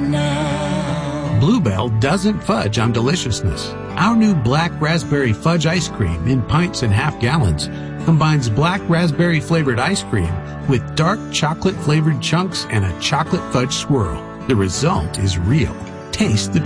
now. Bluebell doesn't fudge on deliciousness. Our new black raspberry fudge ice cream in pints and half gallons combines black raspberry flavored ice cream with dark chocolate flavored chunks and a chocolate fudge swirl. The result is real. Taste the